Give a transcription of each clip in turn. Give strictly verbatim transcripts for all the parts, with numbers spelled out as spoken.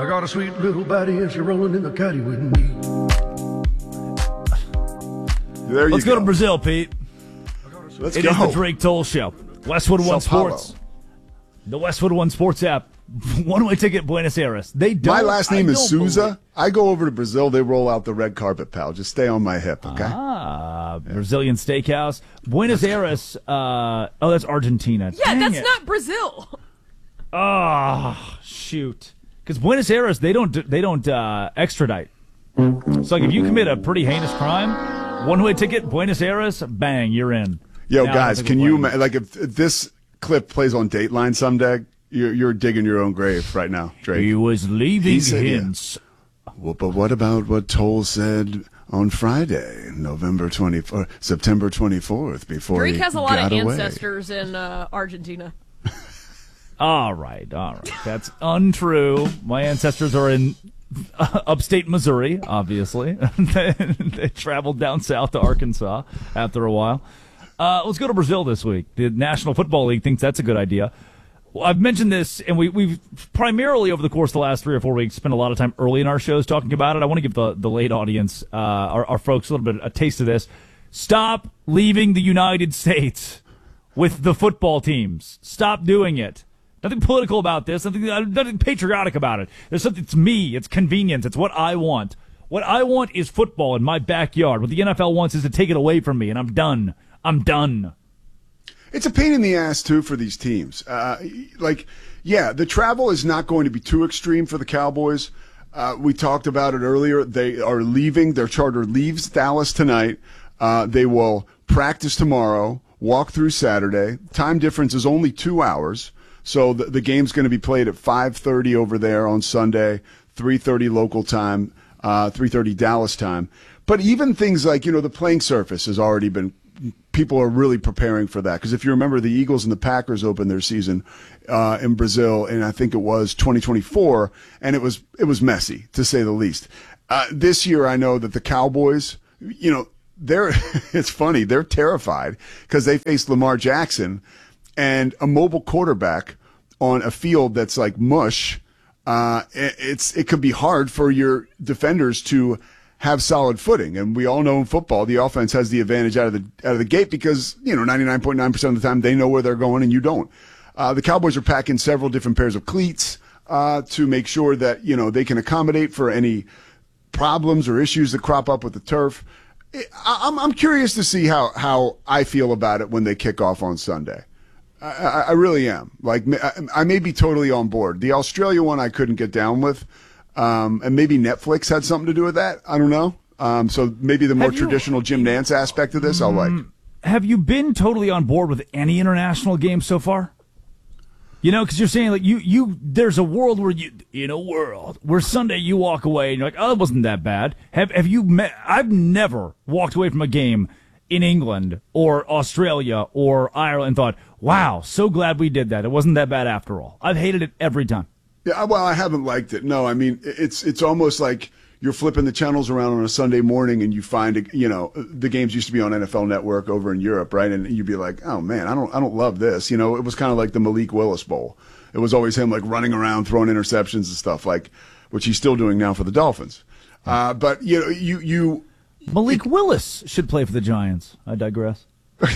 I got a sweet little baddie and she's rolling in the caddy with me. There you Let's go. go to Brazil, Pete. Let's it go. It is the Drake Toll Show. Westwood One Sports. The Westwood One Sports app. One-way ticket, Buenos Aires. They don't. My last name I is Souza. Believe. I go over to Brazil. They roll out the red carpet, pal. Just stay on my hip, okay? Ah, yeah. Brazilian steakhouse. Buenos Aires. Uh, oh, that's Argentina. Yeah, Dang that's it. not Brazil. Oh, shoot. Because Buenos Aires, they don't they don't uh, extradite. So like, if you commit a pretty heinous crime, one-way ticket, Buenos Aires, bang, you're in. Yo, now, guys, can you ima- like if, if this clip plays on Dateline someday? You're, you're digging your own grave right now, Drake. He was leaving he said, hints. Yeah. Well, but what about what Toll said on Friday, November twenty-fourth, September twenty-fourth, before Drake he has a lot got of away? ancestors in uh, Argentina. All right, all right. That's untrue. My ancestors are in uh, upstate Missouri, obviously. they, they traveled down south to Arkansas after a while. Uh, let's go to Brazil this week. The National Football League thinks that's a good idea. Well, I've mentioned this, and we, we've primarily over the course of the last three or four weeks spent a lot of time early in our shows talking about it. I want to give the, the late audience, uh, our, our folks, a little bit a taste of this. Stop leaving the United States with the football teams. Stop doing it. Nothing political about this. Nothing, nothing patriotic about it. There's something. It's me. It's convenience. It's what I want. What I want is football in my backyard. What the N F L wants is to take it away from me, and I'm done. I'm done. It's a pain in the ass, too, for these teams. Uh, like, yeah, the travel is not going to be too extreme for the Cowboys. Uh, we talked about it earlier. They are leaving. Their charter leaves Dallas tonight. Uh, they will practice tomorrow, walk through Saturday. Time difference is only two hours. So the, the game's going to be played at five thirty over there on Sunday, three thirty local time, uh, three thirty Dallas time. But even things like, you know, the playing surface has already been – people are really preparing for that. Because if you remember, the Eagles and the Packers opened their season uh, in Brazil, and I think it was twenty twenty-four, and it was it was messy, to say the least. Uh, this year, I know that the Cowboys, you know, they're it's funny. They're terrified because they faced Lamar Jackson and a mobile quarterback on a field that's like mush. Uh, it, it's it could be hard for your defenders to have solid footing. And we all know in football, the offense has the advantage out of the out of the gate because, you know, ninety-nine point nine percent of the time they know where they're going and you don't. Uh, the Cowboys are packing several different pairs of cleats uh, to make sure that, you know, they can accommodate for any problems or issues that crop up with the turf. I, I'm, I'm curious to see how, how I feel about it when they kick off on Sunday. I, I, I really am. Like, I, I may be totally on board. The Australia one I couldn't get down with. Um, and maybe Netflix had something to do with that. I don't know. Um, so maybe the more you, traditional Jim Nance aspect of this, I'll like. Have you been totally on board with any international games so far? You know, because you're saying like you, you, there's a world where you, in a world where Sunday you walk away and you're like, oh, it wasn't that bad. Have have you met? I've never walked away from a game in England or Australia or Ireland and thought, wow, so glad we did that. It wasn't that bad after all. I've hated it every time. Yeah, well, I haven't liked it. No, I mean, it's it's almost like you're flipping the channels around on a Sunday morning and you find, you know, the games used to be on N F L Network over in Europe, right? And you'd be like, oh man, I don't I don't love this. You know, it was kind of like the Malik Willis Bowl. It was always him like running around, throwing interceptions and stuff, like which he's still doing now for the Dolphins. Uh, but you know, you you Malik Willis should play for the Giants. I digress.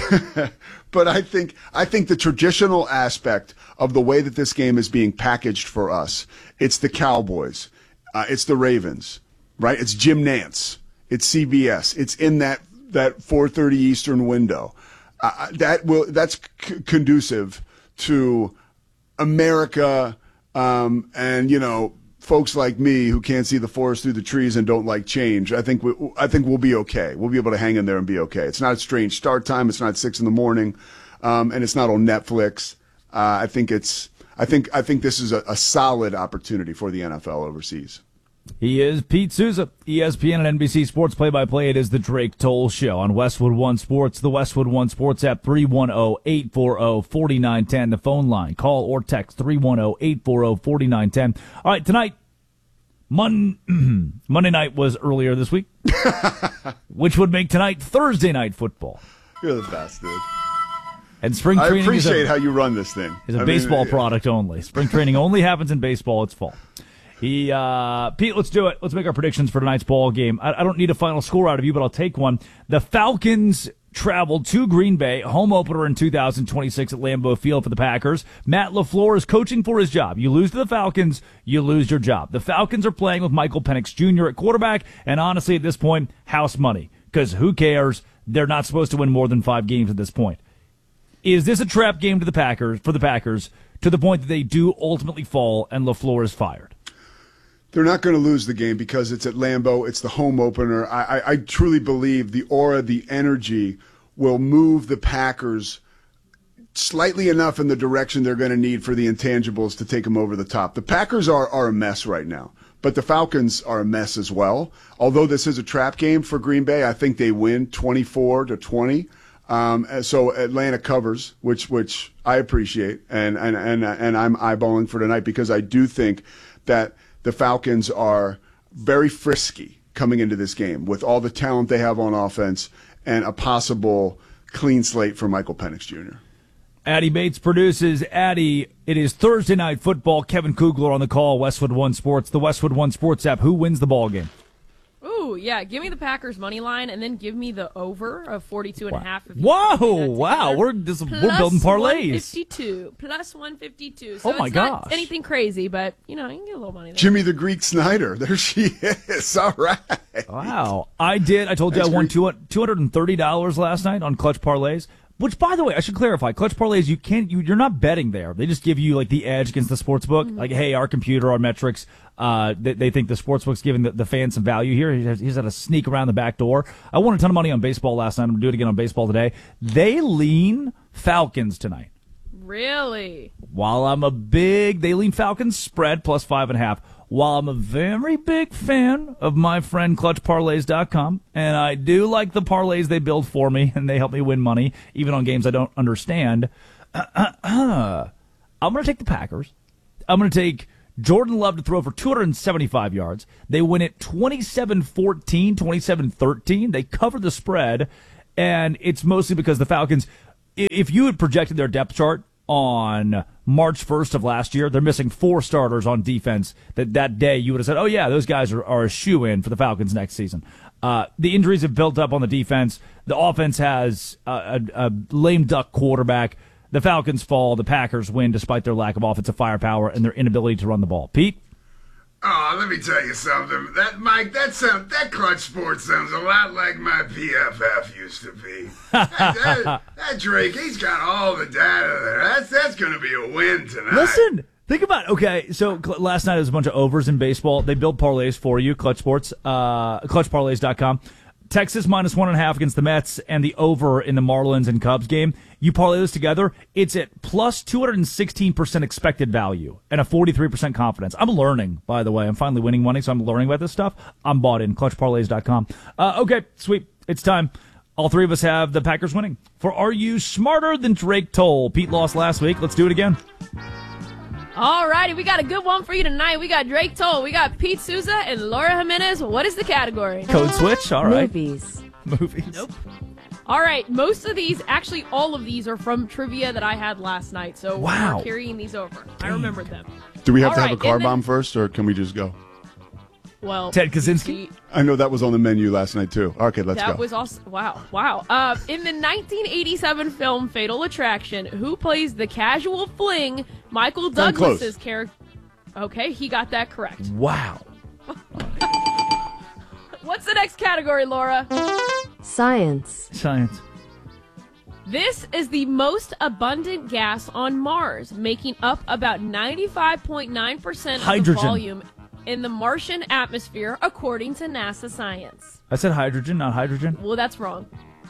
But I think I think the traditional aspect of the way that this game is being packaged for us, it's the Cowboys, uh, it's the Ravens, right? It's Jim Nance, it's C B S, it's in that that four thirty Eastern window. Uh, that will that's c- conducive to America, um, and you know, folks like me who can't see the forest through the trees and don't like change. I think we, I think we'll be okay. We'll be able to hang in there and be okay. It's not a strange start time. It's not six in the morning, um, and it's not on Netflix. Uh, I think it's. I think. I think this is a, a solid opportunity for the N F L overseas. He is Pete Souza, E S P N and N B C Sports play-by-play. It is the Drake Toll Show on Westwood One Sports, the Westwood One Sports app, three one zero, eight four zero, four nine one zero, the phone line. Call or text three one zero, eight four zero, four nine one zero. All right, tonight, Mon- Monday night was earlier this week, which would make tonight Thursday night football. You're the best, dude. And spring I training appreciate is a, how you run this thing. is a I baseball mean, product only. Spring training only happens in baseball. It's fall. He, uh, Pete, let's do it. Let's make our predictions for tonight's ball game. I, I don't need a final score out of you, but I'll take one. The Falcons traveled to Green Bay, home opener in two thousand twenty-six at Lambeau Field for the Packers. Matt LaFleur is coaching for his job. You lose to the Falcons, you lose your job. The Falcons are playing with Michael Penix Junior at quarterback, and honestly, at this point, house money. Because who cares? They're not supposed to win more than five games at this point. Is this a trap game to the Packers for the Packers to the point that they do ultimately fall and LaFleur is fired? They're not going to lose the game because it's at Lambeau. It's the home opener. I, I, I truly believe the aura, the energy will move the Packers slightly enough in the direction they're going to need for the intangibles to take them over the top. The Packers are, are a mess right now, but the Falcons are a mess as well. Although this is a trap game for Green Bay, I think they win twenty-four to twenty. Um, so Atlanta covers, which which I appreciate, and, and, and, and I'm eyeballing for tonight because I do think that the Falcons are very frisky coming into this game with all the talent they have on offense and a possible clean slate for Michael Penix Junior Addy Bates produces. Addy, it is Thursday Night Football. Kevin Kugler on the call, Westwood One Sports, the Westwood One Sports app. Who wins the ball game? Ooh, yeah. Give me the Packers money line, and then give me the over of forty-two and a half. If you Whoa, can do that wow. together. We're this, we're Plus building parlays. one fifty-two plus one fifty-two. So Oh, my it's not gosh. anything crazy, but, you know, you can get a little money there. Jimmy the Greek Snyder. There she is. All right. Wow. I did. I told you That's I won great. two hundred thirty dollars last night on Clutch Parlays. Which, by the way, I should clarify. Clutch Parlays, you can't, you, you're not betting there. They just give you, like, the edge against the sportsbook. Mm-hmm. Like, hey, our computer, our metrics, uh, they, they think the sportsbook's giving the, the fans some value here. He's, he's had to sneak around the back door. I won a ton of money on baseball last night. I'm going to do it again on baseball today. They lean Falcons tonight. Really? While I'm a big, they lean Falcons spread plus five and a half. While I'm a very big fan of my friend Clutch Parlays dot com, and I do like the parlays they build for me, and they help me win money, even on games I don't understand, uh, uh, uh, I'm going to take the Packers. I'm going to take Jordan Love to throw for two hundred seventy-five yards. They win it twenty-seven fourteen, twenty-seven thirteen. They cover the spread, and it's mostly because the Falcons, if you had projected their depth chart on March first of last year, they're missing four starters on defense. That that day you would have said, oh, yeah, those guys are, are a shoo-in for the Falcons next season. Uh, the injuries have built up on the defense. The offense has a, a, a lame duck quarterback. The Falcons fall. The Packers win despite their lack of offensive firepower and their inability to run the ball. Pete? Oh, let me tell you something. That Mike, that sound, that Clutch Sports sounds a lot like my P F F used to be. that, that, that Drake, he's got all the data there. That's that's going to be a win tonight. Listen, think about it. Okay, so cl- last night there was a bunch of overs in baseball. They build parlays for you, Clutch Sports, uh, Clutch Parlays dot com. Texas minus one and a half against the Mets and the over in the Marlins and Cubs game. You parlay those together, it's at plus two hundred sixteen percent expected value and a forty-three percent confidence. I'm learning, by the way. I'm finally winning money, so I'm learning about this stuff. I'm bought in. Clutch Parlays dot com. Uh, okay, sweet. It's time. All three of us have the Packers winning. For Are You Smarter Than Drake Toll? Pete lost last week. Let's do it again. All righty, we got a good one for you tonight. We got Drake Toll, we got Pete Souza, and Laura Jimenez. What is the category? Code switch. All right. Movies. Movies. Nope. All right, most of these, actually all of these are from trivia that I had last night, so Wow. we're carrying these over. I remembered them. Do we have All to have right, a car and then- bomb first, or can we just go? Well, Ted Kaczynski? see, I know that was on the menu last night, too. Okay, let's that go. was also, wow, wow. Uh, in the nineteen eighty-seven film Fatal Attraction, who plays the casual fling Michael Glenn Douglas's Close. character? Okay, he got that correct. Wow. What's the next category, Laura? Science. Science. This is the most abundant gas on Mars, making up about ninety-five point nine percent of the Hydrogen. volume in the Martian atmosphere, according to NASA science. I said hydrogen, not hydrogen. Well, that's wrong.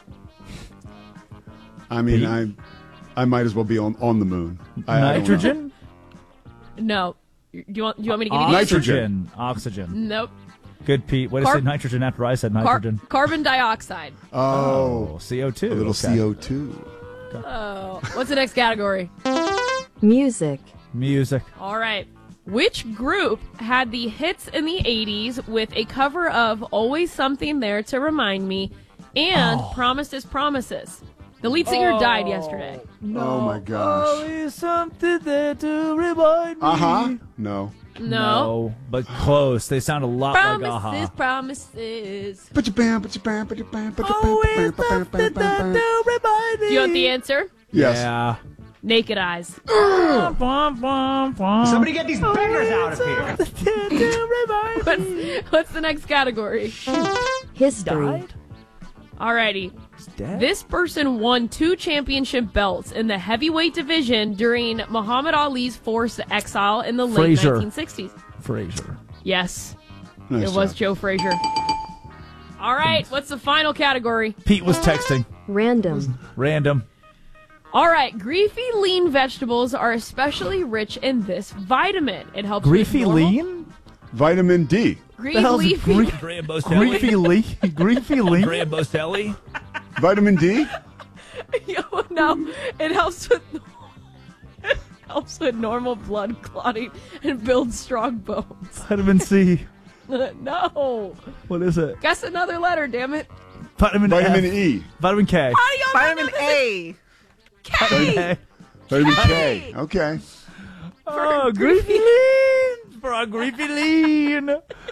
I mean, Pete? I I might as well be on, on the moon. I, I don't know. Nitrogen? No. Do you want, do you want me to give you Uh, the Nitrogen. Oxygen. answer? Nope. Good, Pete. Way to Car- say nitrogen after I said Car- nitrogen. carbon dioxide. Oh, Oh, C O two. a little okay. C O two. Oh, what's the next category? Music. Music. All right. Which group had the hits in the eighties with a cover of Always Something There to Remind Me and Oh. Promises, Promises? The lead singer died yesterday. Oh, my gosh. Always something there to remind me. Uh-huh. No. No. No, but close. They sound a lot Promises, like Aha. promises. Ba-cha-bam, ba-cha-bam, ba-cha-bam, ba-cha-bam, Always ba-cha-bam, something ba-cha-bam, there ba-cha-bam. to remind me. Do you want the answer? Yes. Yeah. Naked Eyes. Somebody get these beggars out of here. What's, what's the next category? History. Died? Alrighty. He's dead? This person won two championship belts in the heavyweight division during Muhammad Ali's forced exile in the late Frazier. nineteen sixties. Frazier. Yes, Nice it was job. Joe Frazier. All right, what's the final category? Pete was texting. Random. Random. All right, greafy lean vegetables are especially rich in this vitamin. It helps with Griefy normal- lean? Vitamin D. Green The hell's leafy. gre- Dramboselli. Griefy lean? Griefy lean? Dramboselli. Vitamin D? Yo, no, it helps with it helps with normal blood clotting and builds strong bones. Vitamin C. No, What is it? guess another letter. Damn it. Vitamin Vitamin F. E. Vitamin K. How do y'all Vitamin know this? A. K. K. Vitamin K. Okay. Oh, Griefy lean. For a Griefy lean.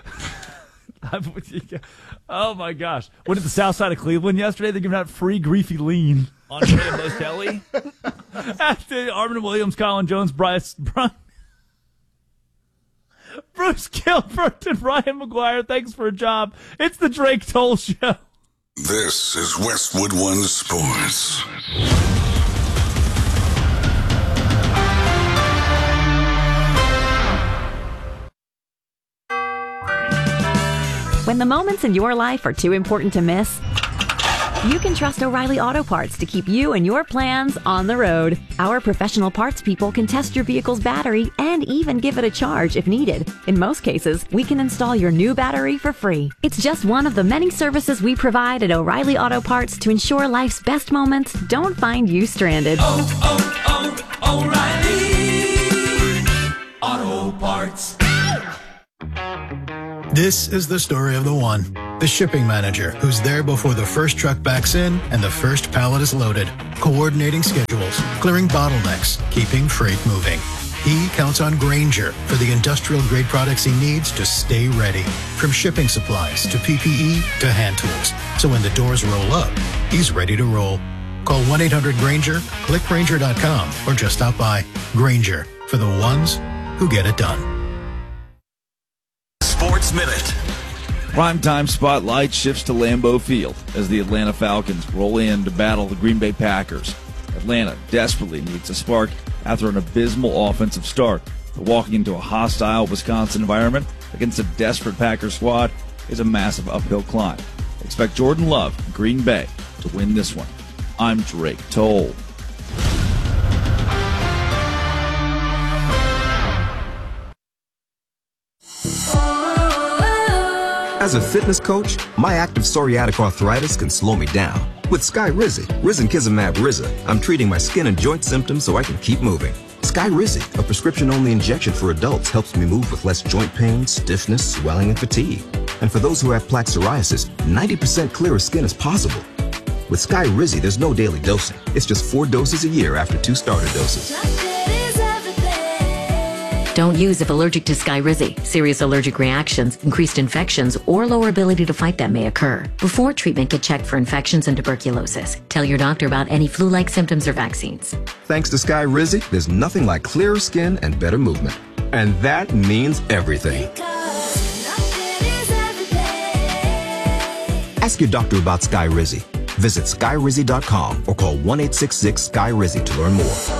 Oh, my gosh. Went to the south side of Cleveland yesterday. They're giving out free Griefy lean. On Dramboselli. After Armin Williams, Colin Jones, Bryce, Brian, Bruce Gilbert, and Ryan McGuire. Thanks for a job. It's the Drake Toll Show. This is Westwood One Sports. When the moments in your life are too important to miss, you can trust O'Reilly Auto Parts to keep you and your plans on the road. Our professional parts people can test your vehicle's battery and even give it a charge if needed. In most cases, we can install your new battery for free. It's just one of the many services we provide at O'Reilly Auto Parts to ensure life's best moments don't find you stranded. Oh, oh, oh, O'Reilly Auto Parts. This is the story of the one, the shipping manager who's there before the first truck backs in and the first pallet is loaded, coordinating schedules, clearing bottlenecks, keeping freight moving. He counts on Grainger for the industrial-grade products he needs to stay ready, from shipping supplies to P P E to hand tools. So when the doors roll up, he's ready to roll. Call one eight hundred Grainger, click Grainger dot com, or just stop by. Grainger, for the ones who get it done. Sports Minute. Primetime spotlight shifts to Lambeau Field as the Atlanta Falcons roll in to battle the Green Bay Packers. Atlanta desperately needs a spark after an abysmal offensive start. But walking into a hostile Wisconsin environment against a desperate Packers squad is a massive uphill climb. Expect Jordan Love and Green Bay to win this one. I'm Drake Toll. As a fitness coach, my active psoriatic arthritis can slow me down. With Skyrizi, Risankizumab Riza, I'm treating my skin and joint symptoms so I can keep moving. Skyrizi, a prescription-only injection for adults, helps me move with less joint pain, stiffness, swelling, and fatigue. And for those who have plaque psoriasis, ninety percent clearer skin is possible. With Skyrizi, there's no daily dosing. It's just four doses a year after two starter doses. Don't use if allergic to Skyrizi. Serious allergic reactions, increased infections, or lower ability to fight them may occur. Before treatment, get checked for infections and tuberculosis. Tell your doctor about any flu-like symptoms or vaccines. Thanks to Skyrizi, there's nothing like clearer skin and better movement. And that means everything. Ask your doctor about Skyrizi. Visit Skyrizi dot com or call one eight six six Sky Rizi to learn more.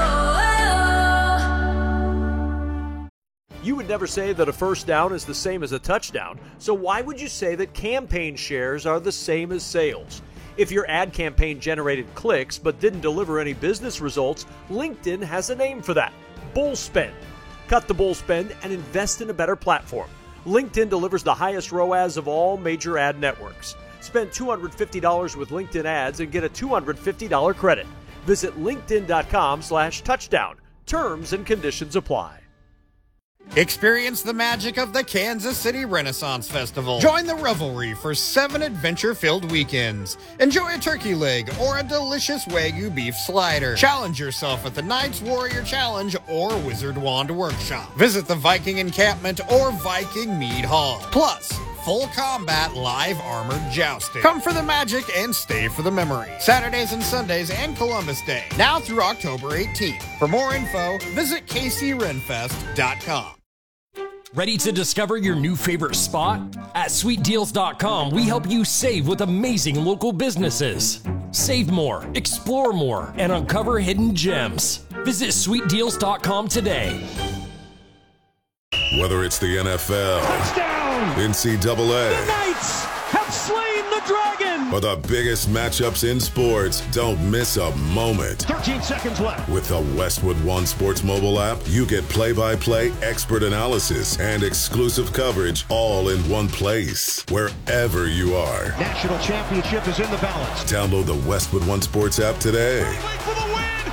You would never say that a first down is the same as a touchdown, so why would you say that campaign shares are the same as sales? If your ad campaign generated clicks but didn't deliver any business results, LinkedIn has a name for that: bull spend. Cut the bull spend and invest in a better platform. LinkedIn delivers the highest R O A S of all major ad networks. Spend two hundred fifty dollars with LinkedIn ads and get a two hundred fifty dollars credit. Visit linkedin dot com slash touchdown. Terms and conditions apply. Experience the magic of the Kansas City Renaissance Festival. Join the revelry for seven adventure-filled weekends. Enjoy a turkey leg or a delicious Wagyu beef slider. Challenge yourself at the Knights Warrior Challenge or Wizard Wand Workshop. Visit the Viking Encampment or Viking Mead Hall. Plus, full combat live armored jousting. Come for the magic and stay for the memory. Saturdays and Sundays and Columbus Day. Now through October eighteenth. For more info, visit k c renfest dot com. Ready to discover your new favorite spot? At sweet deals dot com, we help you save with amazing local businesses. Save more, explore more, and uncover hidden gems. Visit sweet deals dot com today. Whether it's the N F L, Touchdown! N C double A, The Knights have slain the dragon! or the biggest matchups in sports, don't miss a moment. thirteen seconds left. With the Westwood One Sports mobile app, you get play-by-play expert analysis and exclusive coverage all in one place, wherever you are. National championship is in the balance. Download the Westwood One Sports app today. For the win!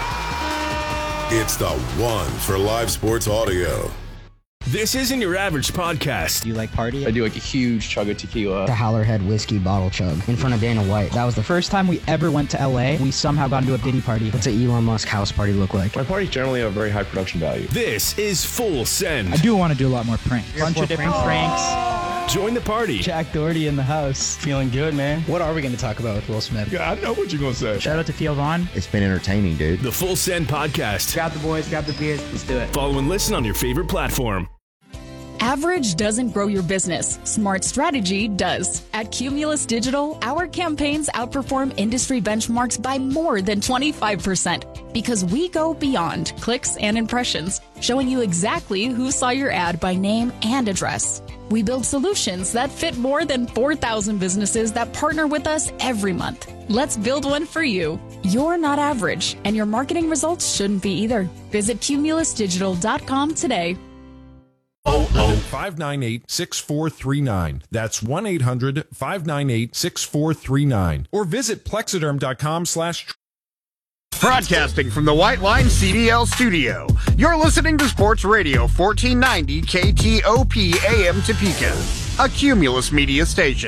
It's the one for live sports audio. This isn't your average podcast. Do you like party? I do like a huge chug of tequila. The Howlerhead whiskey bottle chug in front of Dana White. That was the first time we ever went to L A. We somehow got into a Diddy party. What's an Elon Musk house party look like? My parties generally have very high production value. This is Full Send. I do want to do a lot more pranks. A bunch of different pranks. Join the party. Jack Doherty in the house. Feeling good, man. What are we going to talk about with Will Smith? Yeah, I know what you're going to say. Shout out to Theo Vaughn. It's been entertaining, dude. The Full Send podcast. Grab the boys, grab the beers. Let's do it. Follow and listen on your favorite platform. Average doesn't grow your business. Smart strategy does. At Cumulus Digital, our campaigns outperform industry benchmarks by more than twenty-five percent because we go beyond clicks and impressions, showing you exactly who saw your ad by name and address. We build solutions that fit more than four thousand businesses that partner with us every month. Let's build one for you. You're not average, and your marketing results shouldn't be either. Visit cumulus digital dot com today. Oh, oh. five nine eight, six four three nine. That's one eight hundred, five nine eight, six four three nine. Or visit plexiderm dot com slash. Broadcasting from the White Line C D L studio, you're listening to Sports Radio fourteen ninety K T O P A M Topeka, a Cumulus media station.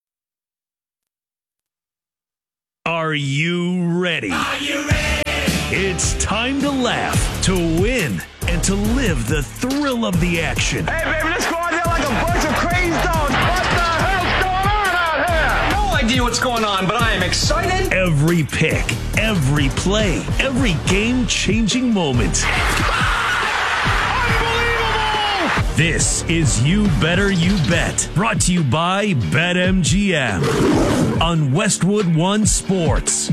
Are you ready? Are you ready? It's time to laugh, to win, and to live the thrill of the action. Hey, baby, let's go out there like a bunch of crazy dogs. What the hell's going on out here? No idea what's going on, but I am excited. Every pick, every play, every game-changing moment. Unbelievable! This is You Better You Bet, brought to you by BetMGM on Westwood One Sports.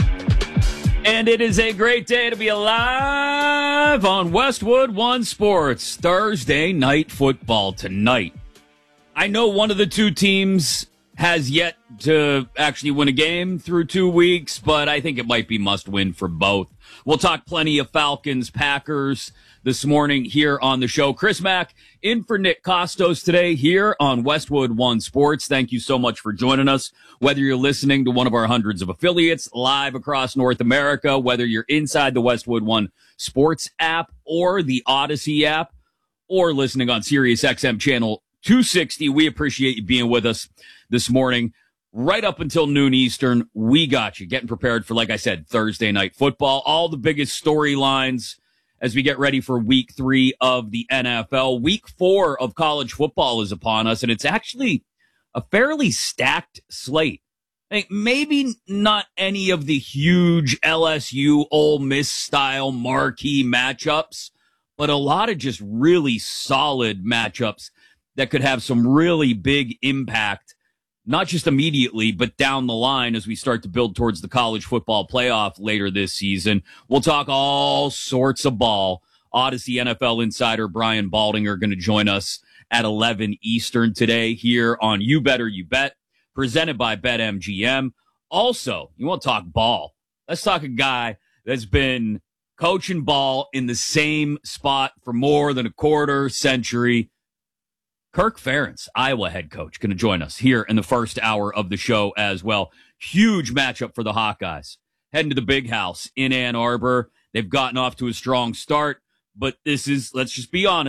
And it is a great day to be alive on Westwood One Sports. Thursday night football tonight. I know one of the two teams has yet to actually win a game through two weeks, but I think it might be must win for both. We'll talk plenty of Falcons, Packers this morning here on the show. Chris Mack in for Nick Costos today here on Westwood One Sports. Thank you so much for joining us. Whether you're listening to one of our hundreds of affiliates live across North America, whether you're inside the Westwood One Sports app or the Odyssey app, or listening on Sirius X M channel two sixty, we appreciate you being with us this morning. Right up until noon Eastern, we got you getting prepared for, like I said, Thursday night football. All the biggest storylines as we get ready for week three of the N F L. Week four of college football is upon us, and it's actually a fairly stacked slate. I think maybe not any of the huge L S U, Ole Miss style marquee matchups, but a lot of just really solid matchups that could have some really big impact, not just immediately, but down the line as we start to build towards the college football playoff later this season. We'll talk all sorts of ball. Odyssey N F L insider Brian Baldinger going to join us at eleven Eastern today here on You Better You Bet, presented by BetMGM. Also, you want to talk ball? Let's talk a guy that's been coaching ball in the same spot for more than a quarter century. Kirk Ferentz, Iowa head coach, going to join us here in the first hour of the show as well. Huge matchup for the Hawkeyes. Heading to the Big House in Ann Arbor. They've gotten off to a strong start, but this is, let's just be honest,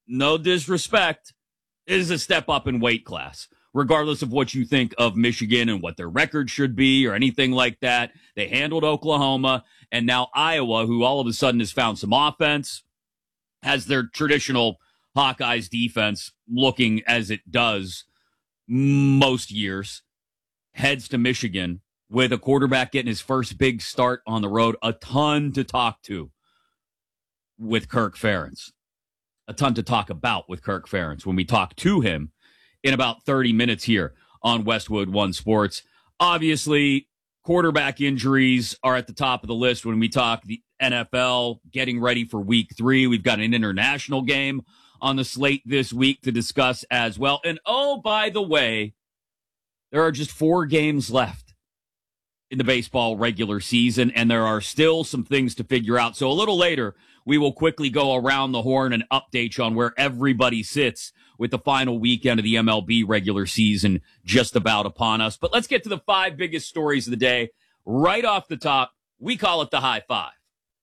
no disrespect, is a step up in weight class. Regardless of what you think of Michigan and what their record should be or anything like that. They handled Oklahoma, and now Iowa, who all of a sudden has found some offense, has their traditional Hawkeyes defense looking as it does most years, heads to Michigan with a quarterback getting his first big start on the road. A ton to talk to with Kirk Ferentz. A ton to talk about with Kirk Ferentz when we talk to him in about thirty minutes here on Westwood One Sports. Obviously, quarterback injuries are at the top of the list when we talk the N F L getting ready for week three. We've got an international game on the slate this week to discuss as well. And oh, by the way, there are just four games left in the baseball regular season, and there are still some things to figure out. So a little later, we will quickly go around the horn and update you on where everybody sits with the final weekend of the M L B regular season just about upon us. But let's get to the five biggest stories of the day. Right off the top, we call it the high five.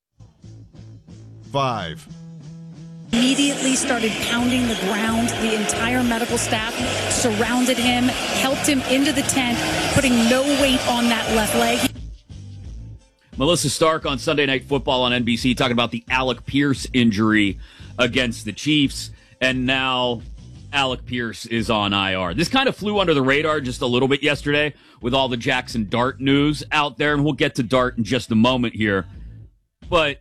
Five. Immediately started pounding the ground. The entire medical staff surrounded him, helped him into the tent, putting no weight on that left leg. Melissa Stark on Sunday Night Football on N B C talking about the Alec Pierce injury against the Chiefs. And now Alec Pierce is on I R. This kind of flew under the radar just a little bit yesterday with all the Jackson Dart news out there. And we'll get to Dart in just a moment here. But,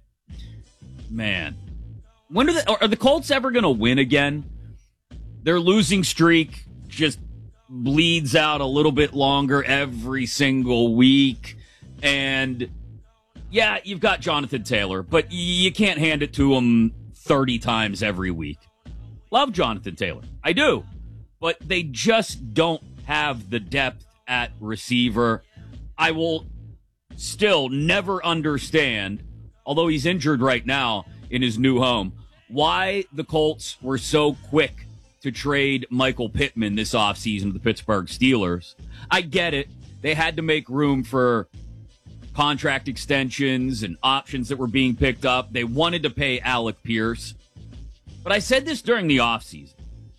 man, when are the, are the Colts ever going to win again? Their losing streak just bleeds out a little bit longer every single week. And yeah, you've got Jonathan Taylor, but you can't hand it to him thirty times every week. Love Jonathan Taylor. I do. But they just don't have the depth at receiver. I will still never understand, although he's injured right now in his new home, why the Colts were so quick to trade Michael Pittman this offseason to the Pittsburgh Steelers. I get it. They had to make room for contract extensions and options that were being picked up. They wanted to pay Alec Pierce. But I said this during the offseason.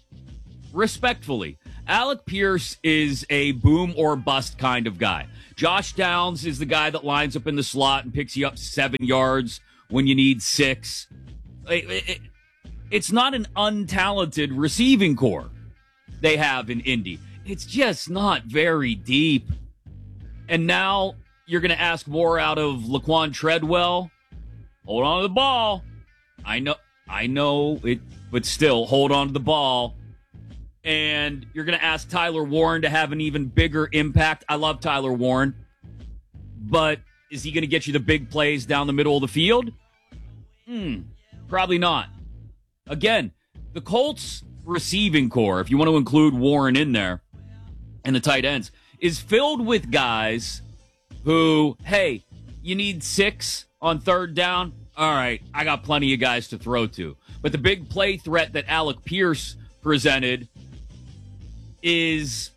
Respectfully, Alec Pierce is a boom or bust kind of guy. Josh Downs is the guy that lines up in the slot and picks you up seven yards when you need six. It, it, it's not an untalented receiving core they have in Indy. It's just not very deep. And now you're going to ask more out of Laquan Treadwell. Hold on to the ball. I know, I know it, but still hold on to the ball. And you're going to ask Tyler Warren to have an even bigger impact. I love Tyler Warren, but is he going to get you the big plays down the middle of the field? Hmm, probably not. Again, the Colts receiving core, if you want to include Warren in there, and the tight ends, is filled with guys who, hey, you need six on third down? All right, I got plenty of guys to throw to. But the big play threat that Alec Pierce presented is,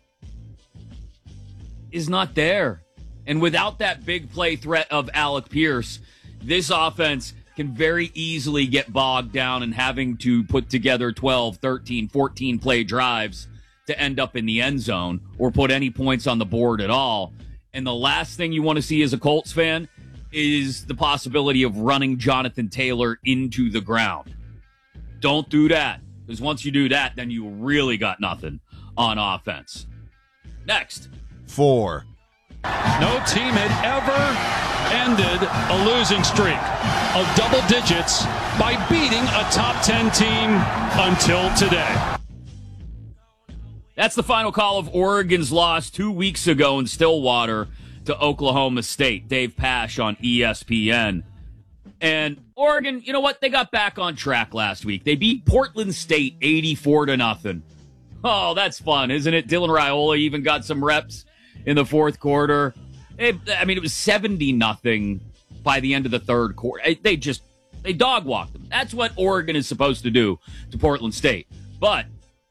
is not there. And without that big play threat of Alec Pierce, this offense can very easily get bogged down in having to put together twelve, thirteen, fourteen play drives to end up in the end zone or put any points on the board at all. And the last thing you want to see as a Colts fan is the possibility of running Jonathan Taylor into the ground. Don't do that, because once you do that, then you really got nothing on offense. Next. Four. No team had ever ended a losing streak of double digits by beating a top ten team until today. That's the final call of Oregon's loss two weeks ago in Stillwater to Oklahoma State. Dave Pasch on E S P N. And Oregon, you know what? They got back on track last week. They beat Portland State eighty-four to nothing. Oh, that's fun, isn't it? Dylan Raiola even got some reps in the fourth quarter. It, I mean, it was seventy nothing by the end of the third quarter. They just, they dog walked them. That's what Oregon is supposed to do to Portland State. But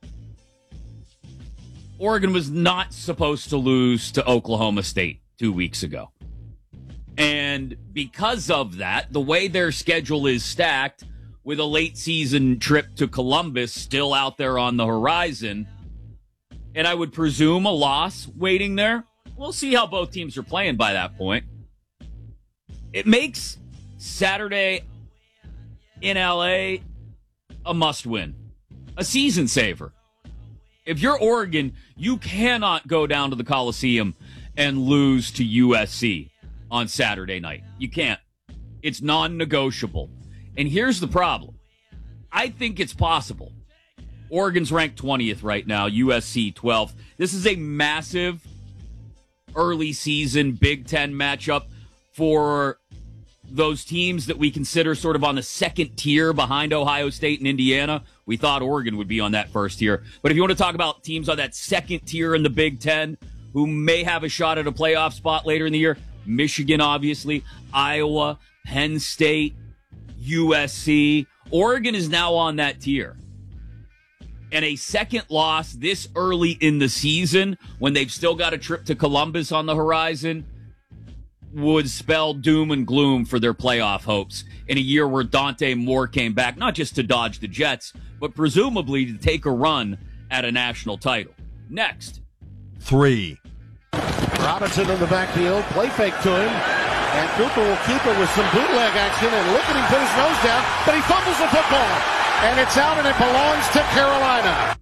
Oregon was not supposed to lose to Oklahoma State two weeks ago. And because of that, the way their schedule is stacked, with a late season trip to Columbus still out there on the horizon. And I would presume a loss waiting there. We'll see how both teams are playing by that point. It makes Saturday in L A a must-win, a season saver. If you're Oregon, you cannot go down to the Coliseum and lose to U S C on Saturday night. You can't. It's non-negotiable. And here's the problem. I think it's possible. Oregon's ranked twentieth right now, U S C twelfth. This is a massive early season Big Ten matchup for those teams that we consider sort of on the second tier behind Ohio State and Indiana. We thought Oregon would be on that first tier. But if you want to talk about teams on that second tier in the Big Ten who may have a shot at a playoff spot later in the year, Michigan, obviously, Iowa, Penn State, U S C. Oregon is now on that tier. And a second loss this early in the season, when they've still got a trip to Columbus on the horizon, would spell doom and gloom for their playoff hopes in a year where Dante Moore came back, not just to dodge the Jets, but presumably to take a run at a national title. Next. Three. Robinson in the backfield, play fake to him, and Cooper will keep it with some bootleg action, and look at him put his nose down, but he fumbles the football. And it's out, and it belongs to Carolina.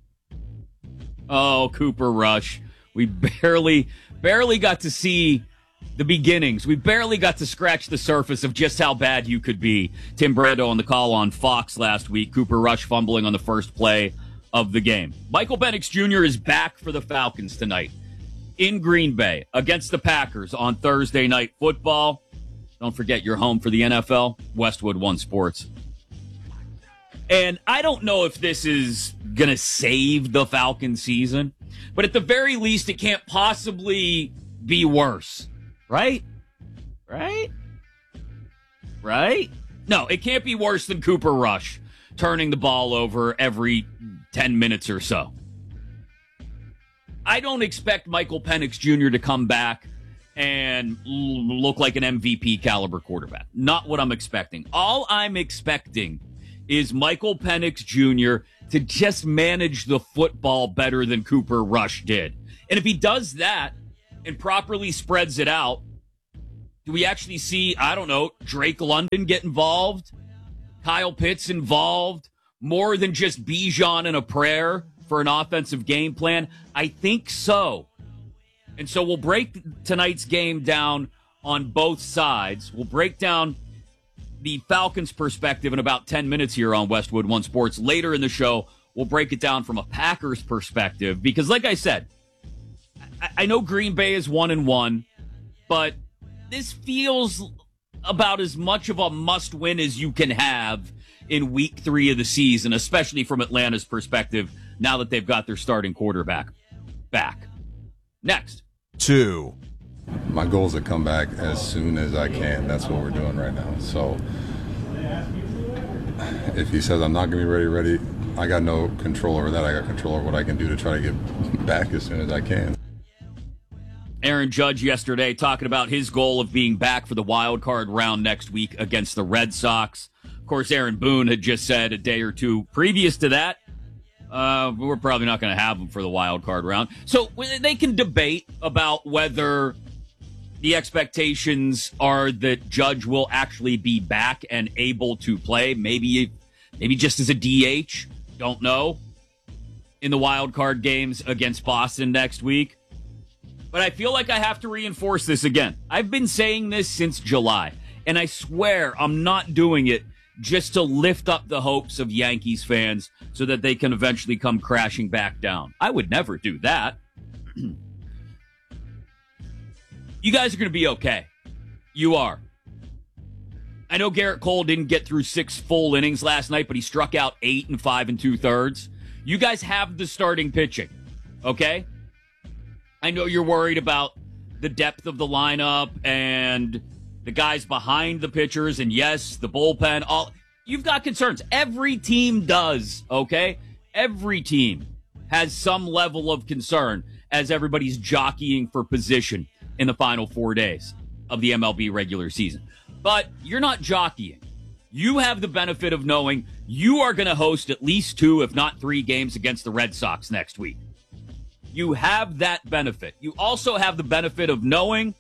Oh, Cooper Rush. We barely, barely got to see the beginnings. We barely got to scratch the surface of just how bad you could be. Tim Brando on the call on Fox last week. Cooper Rush fumbling on the first play of the game. Michael Penix Junior is back for the Falcons tonight in Green Bay against the Packers on Thursday Night Football. Don't forget, you're home for the N F L, Westwood One Sports. And I don't know if this is going to save the Falcons season, but at the very least, it can't possibly be worse. Right? Right? Right? No, it can't be worse than Cooper Rush turning the ball over every ten minutes or so. I don't expect Michael Penix Junior to come back and look like an M V P caliber quarterback. Not what I'm expecting. All I'm expecting is Michael Penix Junior to just manage the football better than Cooper Rush did. And if he does that and properly spreads it out, do we actually see, I don't know, Drake London get involved? Kyle Pitts involved? More than just Bijan and a prayer for an offensive game plan? I think so. And so we'll break tonight's game down on both sides. We'll break down the Falcons' perspective in about ten minutes here on Westwood One Sports. Later in the show, we'll break it down from a Packers perspective because, like I said, I, I know Green Bay is one and one, but this feels about as much of a must-win as you can have in week three of the season, especially from Atlanta's perspective now that they've got their starting quarterback back. Next. Two. My goal is to come back as soon as I can. That's what we're doing right now. So if he says I'm not going to be ready, ready, I got no control over that. I got control over what I can do to try to get back as soon as I can. Aaron Judge yesterday talking about his goal of being back for the wild card round next week against the Red Sox. Of course, Aaron Boone had just said a day or two previous to that, uh, we're probably not going to have him for the wild card round. So they can debate about whether the expectations are that Judge will actually be back and able to play. Maybe, maybe just as a D H. Don't know. In the wild card games against Boston next week. But I feel like I have to reinforce this again. I've been saying this since July, and I swear I'm not doing it just to lift up the hopes of Yankees fans so that they can eventually come crashing back down. I would never do that. You guys are going to be okay. You are. I know Garrett Cole didn't get through six full innings last night, but he struck out eight and five and two thirds. You guys have the starting pitching, okay? I know you're worried about the depth of the lineup and the guys behind the pitchers, and yes, the bullpen. All you've got concerns. Every team does, okay? Every team has some level of concern as everybody's jockeying for position in the final four days of the M L B regular season. But you're not jockeying. You have the benefit of knowing you are going to host at least two, if not three games against the Red Sox next week. You have that benefit. You also have the benefit of knowing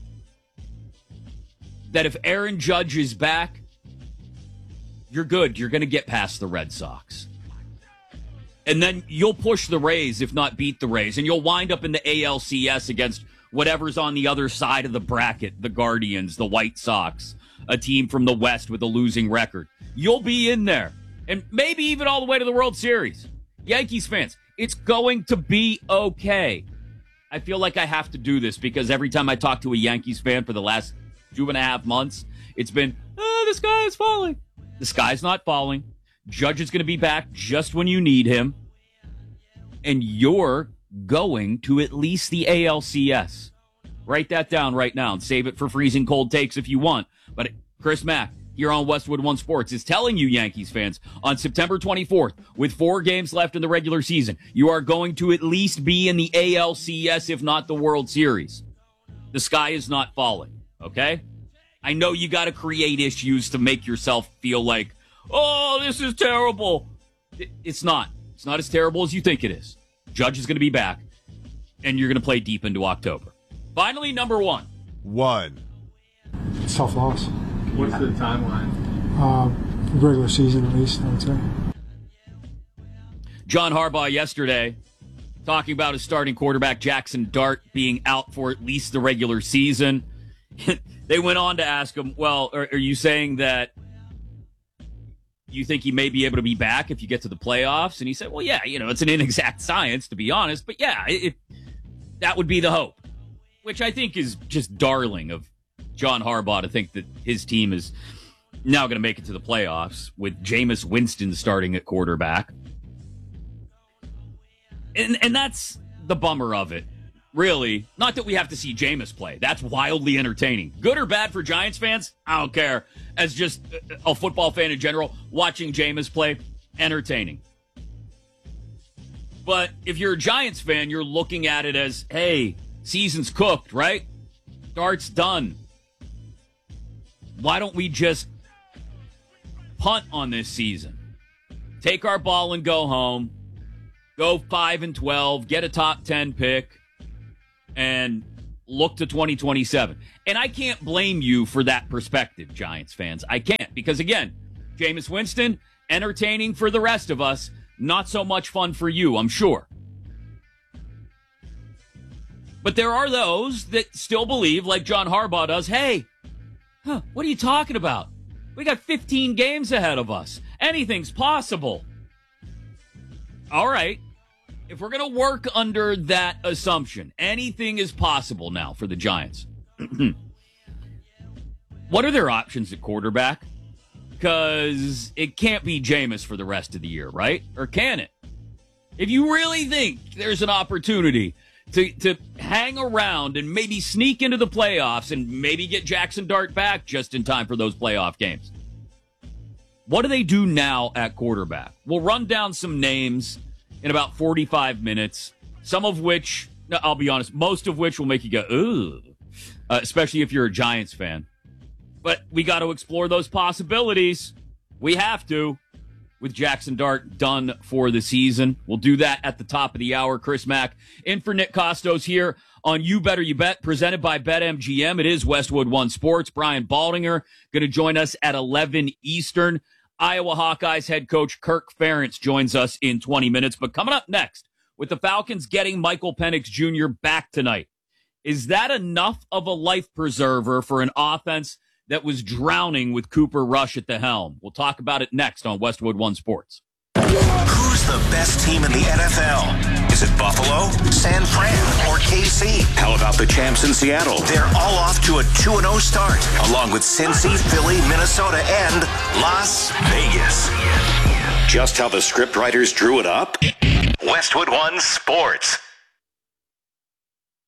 that if Aaron Judge is back, you're good. You're going to get past the Red Sox. And then you'll push the Rays, if not beat the Rays, and you'll wind up in the A L C S against whatever's on the other side of the bracket, the Guardians, the White Sox, a team from the West with a losing record. You'll be in there, and maybe even all the way to the World Series. Yankees fans, it's going to be okay. I feel like I have to do this because every time I talk to a Yankees fan for the last two and a half months, it's been, oh, the sky is falling. The sky's not falling. Judge is going to be back just when you need him. And you're going to at least the A L C S. Write that down right now and save it for freezing cold takes if you want. But Chris Mack here on Westwood One Sports is telling you, Yankees fans, on September twenty-fourth, with four games left in the regular season, you are going to at least be in the A L C S, if not the World Series. The sky is not falling, okay? I know you got to create issues to make yourself feel like, oh, this is terrible. It's not. It's not as terrible as you think it is. Judge is going to be back, and you're going to play deep into October. Finally, number one. One. It's tough loss. What's the timeline? Uh, regular season, at least, I would say. John Harbaugh yesterday talking about his starting quarterback, Jackson Dart, being out for at least the regular season. They went on to ask him, well, are, are you saying that you think he may be able to be back if you get to the playoffs? And he said, well, yeah, you know, it's an inexact science, to be honest. But, yeah, it, that would be the hope, which I think is just darling of John Harbaugh to think that his team is now going to make it to the playoffs with Jameis Winston starting at quarterback. And, and that's the bummer of it. Really, not that we have to see Jameis play. That's wildly entertaining. Good or bad for Giants fans? I don't care. As just a football fan in general, watching Jameis play, entertaining. But if you're a Giants fan, you're looking at it as, hey, season's cooked, right? Dart's done. Why don't we just punt on this season? Take our ball and go home. Go five and twelve, get a top ten pick, and look to twenty twenty-seven. And I can't blame you for that perspective, Giants fans. I can't, because again, Jameis Winston, entertaining for the rest of us, not so much fun for you, I'm sure. But there are those that still believe, like John Harbaugh does, hey, huh, what are you talking about? We got fifteen games ahead of us. Anything's possible. All right. If we're going to work under that assumption, anything is possible now for the Giants. What are their options at quarterback? Because it can't be Jameis for the rest of the year, right? Or can it? If you really think there's an opportunity to, to hang around and maybe sneak into the playoffs and maybe get Jackson Dart back just in time for those playoff games, what do they do now at quarterback? We'll run down some names in about forty-five minutes, some of which, I'll be honest, most of which will make you go, ooh, uh, especially if you're a Giants fan. But we got to explore those possibilities. We have to, with Jackson Dart done for the season. We'll do that at the top of the hour. Chris Mack in for Nick Costos here on You Better You Bet, presented by BetMGM. It is Westwood One Sports. Brian Baldinger going to join us at eleven Eastern. Iowa Hawkeyes head coach Kirk Ferentz joins us in twenty minutes. But coming up next, with the Falcons getting Michael Penix Junior back tonight, is that enough of a life preserver for an offense that was drowning with Cooper Rush at the helm? We'll talk about it next on Westwood One Sports. Who's the best team in the N F L? Is it Buffalo, San Fran, or K C? How about the champs in Seattle? They're all off to a two and oh start, along with Cincy, Philly, Minnesota, and Las Vegas. Just how the scriptwriters drew it up? Westwood One Sports.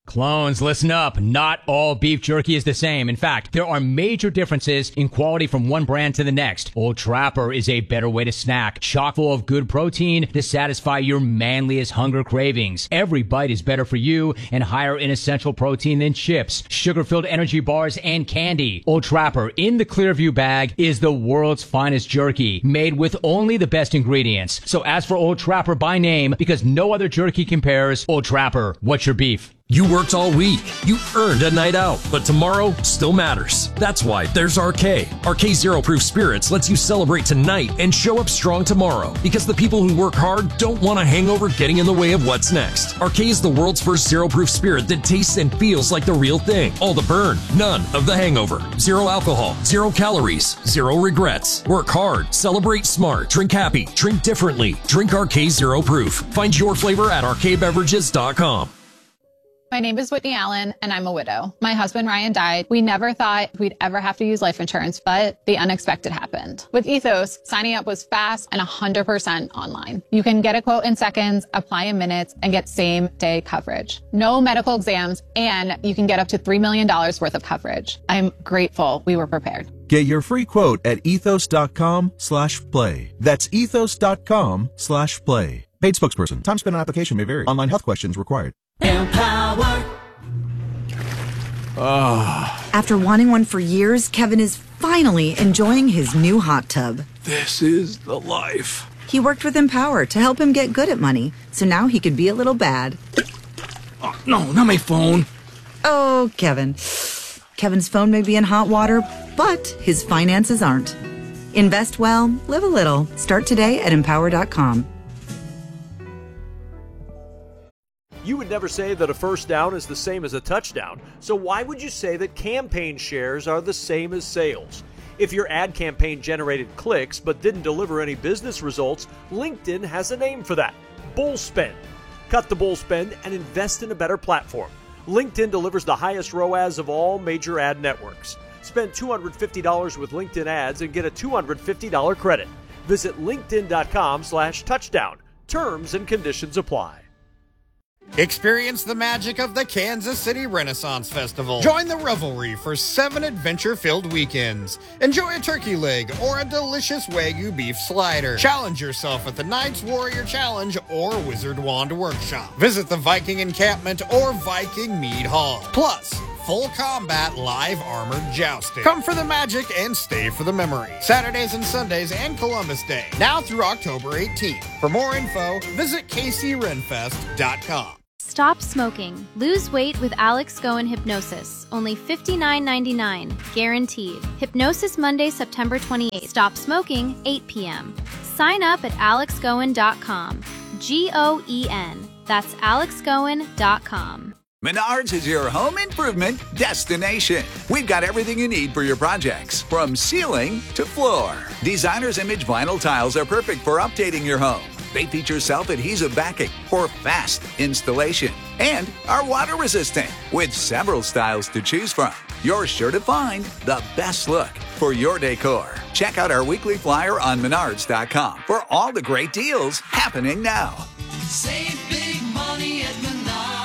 Clones, listen up. Not all beef jerky is the same. In fact, there are major differences in quality from one brand to the next. Old Trapper is a better way to snack, chock full of good protein to satisfy your manliest hunger cravings. Every bite is better for you and higher in essential protein than chips, sugar-filled energy bars, and candy. Old Trapper in the Clearview bag is the world's finest jerky, made with only the best ingredients. So ask for Old Trapper by name because no other jerky compares. Old Trapper, what's your beef? You worked all week. You earned a night out, but tomorrow still matters. That's why there's R K. R K Zero Proof Spirits lets you celebrate tonight and show up strong tomorrow. Because the people who work hard don't want a hangover getting in the way of what's next. R K is the world's first zero proof spirit that tastes and feels like the real thing. All the burn, none of the hangover. Zero alcohol, zero calories, zero regrets. Work hard, celebrate smart, drink happy, drink differently. Drink R K Zero Proof. Find your flavor at R K beverages dot com. My name is Whitney Allen, and I'm a widow. My husband, Ryan, died. We never thought we'd ever have to use life insurance, but the unexpected happened. With Ethos, signing up was fast and one hundred percent online. You can get a quote in seconds, apply in minutes, and get same-day coverage. No medical exams, and you can get up to three million dollars worth of coverage. I'm grateful we were prepared. Get your free quote at ethos.com slash play. That's ethos.com slash play. Paid spokesperson. Time spent on application may vary. Online health questions required. Empower. Oh. After wanting one for years, Kevin is finally enjoying his new hot tub. This is the life. He worked with Empower to help him get good at money, so now he could be a little bad. Oh, no, not my phone. Oh, Kevin. Kevin's phone may be in hot water, but his finances aren't. Invest well, live a little. Start today at empower dot com. You would never say that a first down is the same as a touchdown, so why would you say that campaign shares are the same as sales? If your ad campaign generated clicks but didn't deliver any business results, LinkedIn has a name for that: bull spend. Cut the bull spend and invest in a better platform. LinkedIn delivers the highest R O A S of all major ad networks. Spend two hundred fifty dollars with LinkedIn ads and get a two hundred fifty dollars credit. Visit linkedin.com slash touchdown. Terms and conditions apply. Experience the magic of the Kansas City Renaissance Festival. Join the revelry for seven adventure-filled weekends. Enjoy a turkey leg or a delicious Wagyu beef slider. Challenge yourself at the Knights Warrior Challenge or Wizard Wand Workshop. Visit the Viking Encampment or Viking Mead Hall. Plus, full combat live armored jousting. Come for the magic and stay for the memory. Saturdays and Sundays and Columbus Day. Now through October eighteenth. For more info, visit k c renfest dot com. Stop smoking. Lose weight with Alex Goen Hypnosis. Only fifty-nine ninety-nine. Guaranteed. Hypnosis Monday, September twenty-eighth. Stop smoking, eight p.m. Sign up at alex goen dot com. G O E N. That's alex goen dot com. Menards is your home improvement destination. We've got everything you need for your projects, from ceiling to floor. Designer's Image vinyl tiles are perfect for updating your home. They feature self-adhesive backing for fast installation and are water resistant with several styles to choose from. You're sure to find the best look for your decor. Check out our weekly flyer on menards dot com for all the great deals happening now. Save big money at Menards.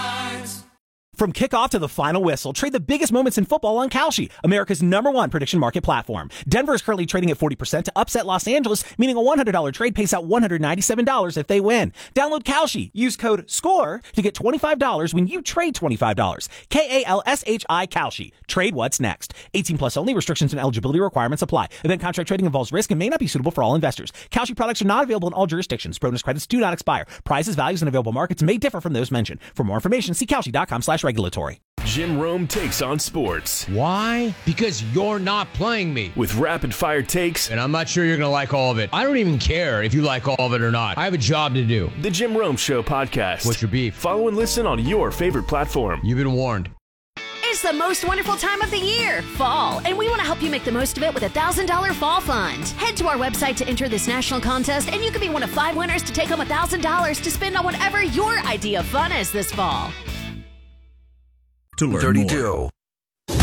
From kickoff to the final whistle, trade the biggest moments in football on Kalshi, America's number one prediction market platform. Denver is currently trading at forty percent to upset Los Angeles, meaning a one hundred dollars trade pays out one hundred ninety-seven dollars if they win. Download Kalshi. Use code SCORE to get twenty-five dollars when you trade twenty-five dollars. K A L S H I Kalshi. Trade what's next. eighteen plus only. Restrictions and eligibility requirements apply. Event contract trading involves risk and may not be suitable for all investors. Kalshi products are not available in all jurisdictions. Bonus credits do not expire. Prices, values, and available markets may differ from those mentioned. For more information, see Kalshi dot com slash regulatory. Jim Rome takes on sports. Why? Because you're not playing me. With rapid fire takes. And I'm not sure you're going to like all of it. I don't even care if you like all of it or not. I have a job to do. The Jim Rome Show podcast. What's your beef? Follow and listen on your favorite platform. You've been warned. It's the most wonderful time of the year, fall, and we want to help you make the most of it with a one thousand dollars Fall Fund. Head to our website to enter this national contest, and you could be one of five winners to take home one thousand dollars to spend on whatever your idea of fun is this fall. To learn thirty-two. More.